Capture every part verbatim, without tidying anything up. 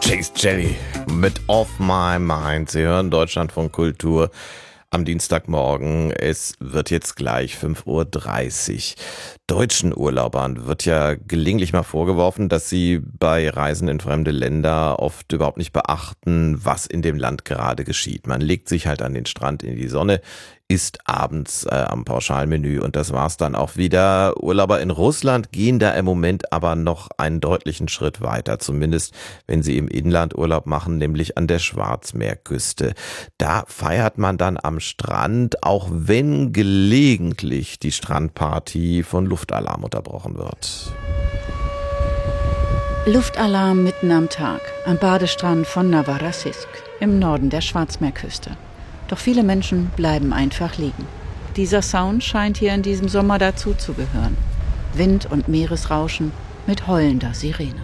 Chase Jelly mit Off My Mind. Sie hören Deutschlandfunk Kultur am Dienstagmorgen. Es wird jetzt gleich fünf Uhr dreißig. Deutschen Urlaubern wird ja gelegentlich mal vorgeworfen, dass sie bei Reisen in fremde Länder oft überhaupt nicht beachten, was in dem Land gerade geschieht. Man legt sich halt an den Strand in die Sonne, isst abends äh, am Pauschalmenü und das war's dann auch wieder. Urlauber in Russland gehen da im Moment aber noch einen deutlichen Schritt weiter, zumindest wenn sie im Inland Urlaub machen, nämlich an der Schwarzmeerküste. Da feiert man dann am Strand, auch wenn gelegentlich die Strandparty von Luftalarm unterbrochen wird. Luftalarm mitten am Tag am Badestrand von Novorossiysk im Norden der Schwarzmeerküste. Doch viele Menschen bleiben einfach liegen. Dieser Sound scheint hier in diesem Sommer dazuzugehören. Wind und Meeresrauschen mit heulender Sirene.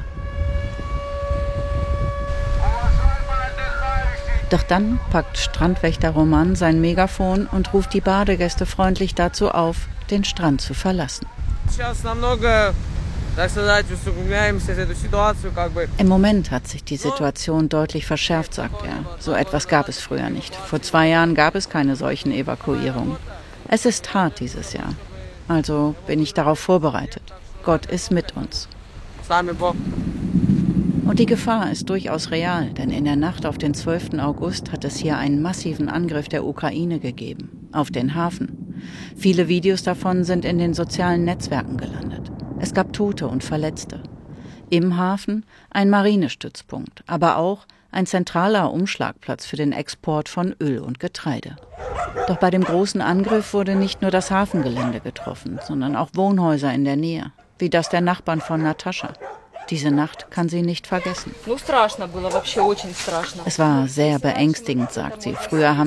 Doch dann packt Strandwächter Roman sein Megafon und ruft die Badegäste freundlich dazu auf, den Strand zu verlassen. Im Moment hat sich die Situation deutlich verschärft, sagt er. So etwas gab es früher nicht. Vor zwei Jahren gab es keine solchen Evakuierungen. Es ist hart dieses Jahr. Also bin ich darauf vorbereitet. Gott ist mit uns. Und die Gefahr ist durchaus real, denn in der Nacht auf den zwölften August hat es hier einen massiven Angriff der Ukraine gegeben. Auf den Hafen. Viele Videos davon sind in den sozialen Netzwerken gelandet. Es gab Tote und Verletzte. Im Hafen ein Marinestützpunkt, aber auch ein zentraler Umschlagplatz für den Export von Öl und Getreide. Doch bei dem großen Angriff wurde nicht nur das Hafengelände getroffen, sondern auch Wohnhäuser in der Nähe, wie das der Nachbarn von Natascha. Diese Nacht kann sie nicht vergessen. Es war sehr beängstigend, sagt sie. Früher haben